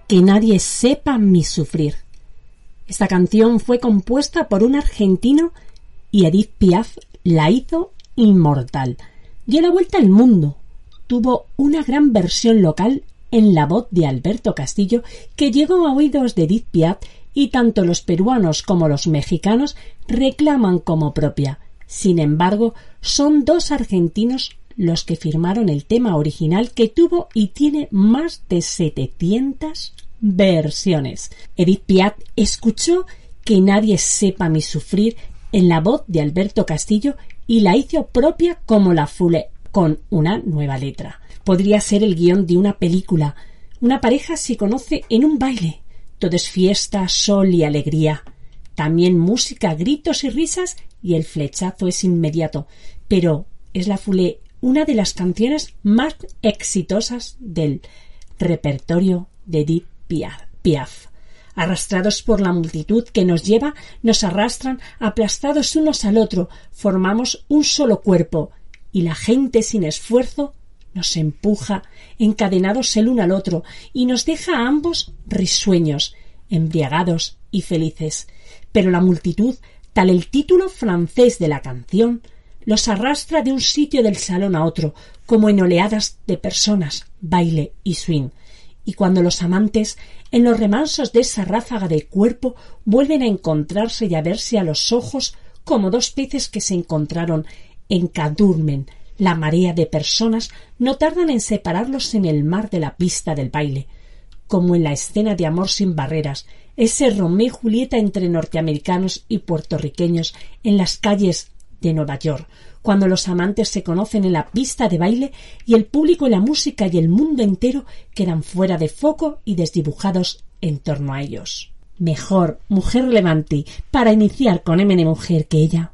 Que nadie sepa mi sufrir. Esta canción fue compuesta por un argentino y Edith Piaf la hizo inmortal. Dio la vuelta al mundo. Tuvo una gran versión local en la voz de Alberto Castillo que llegó a oídos de Edith Piaf y tanto los peruanos como los mexicanos reclaman como propia. Sin embargo, son dos argentinos los que firmaron el tema original que tuvo y tiene más de 700 versiones. Edith Piaf escuchó Que nadie sepa mi sufrir en la voz de Alberto Castillo y la hizo propia como la Fule, con una nueva letra. Podría ser el guión de una película. Una pareja se conoce en un baile. Todo es fiesta, sol y alegría. También música, gritos y risas y el flechazo es inmediato. Pero es la Fule una de las canciones más exitosas del repertorio de Edith Piaf. Arrastrados por la multitud que nos lleva, nos arrastran aplastados unos al otro, formamos un solo cuerpo y la gente sin esfuerzo nos empuja, encadenados el uno al otro, y nos deja a ambos risueños, embriagados y felices. Pero la multitud, tal el título francés de la canción, los arrastra de un sitio del salón a otro, como en oleadas de personas, baile y swing. Y cuando los amantes, en los remansos de esa ráfaga de cuerpo, vuelven a encontrarse y a verse a los ojos como dos peces que se encontraron en Cadurmen, la marea de personas no tardan en separarlos en el mar de la pista del baile, como en la escena de Amor sin barreras, ese Romeo y Julieta entre norteamericanos y puertorriqueños en las calles de Nueva York, cuando los amantes se conocen en la pista de baile y el público y la música y el mundo entero quedan fuera de foco y desdibujados en torno a ellos. Mejor mujer relevante para iniciar con M de mujer que ella.